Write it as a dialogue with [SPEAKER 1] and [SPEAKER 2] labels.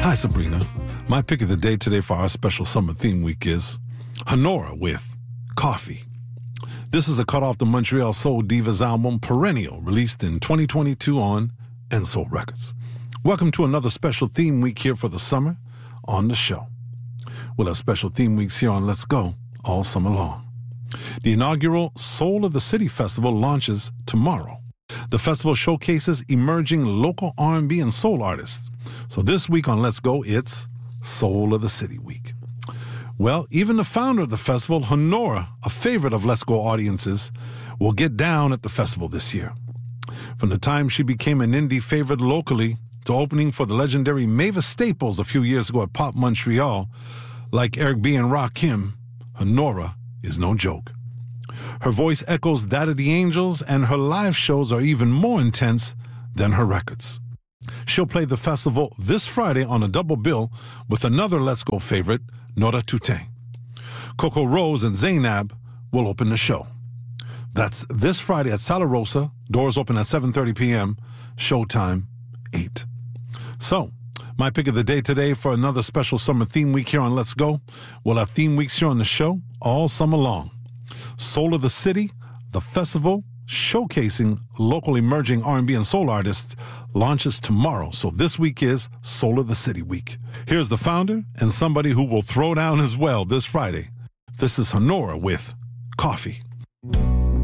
[SPEAKER 1] Hi, Sabrina. My pick of the day today for our special summer theme week is Honora with Coffee. This is a cut off the Montreal Soul Divas album Perennial, released in 2022 on N-Soul Records. Welcome to another special theme week here for the summer on the show. We'll have special theme weeks here on Let's Go all summer long. The inaugural Soul of the City Festival launches tomorrow. The festival showcases emerging local R&B and soul artists. So this week on Let's Go, it's Soul of the City Week. Well, even the founder of the festival, Honora, a favorite of Let's Go audiences, will get down at the festival this year. From the time she became an indie favorite locally to opening for the legendary Mavis Staples a few years ago at Pop Montreal, like Eric B. and Rakim, Honora is no joke. Her voice echoes that of the Angels, and her live shows are even more intense than her records. She'll play the festival this Friday on a double bill with another Let's Go favorite, Nora Tute. Coco Rose and Zainab will open the show. That's this Friday at Sala Rosa. Doors open at 7:30 p.m. Showtime, 8. So, my pick of the day today for another special summer theme week here on Let's Go. We'll have theme weeks here on the show all summer long. Soul of the City, the festival showcasing local emerging R&B and soul artists, launches tomorrow. So this week is Soul of the City Week. Here's the founder and somebody who will throw down as well this Friday. This is Honora with Coffee.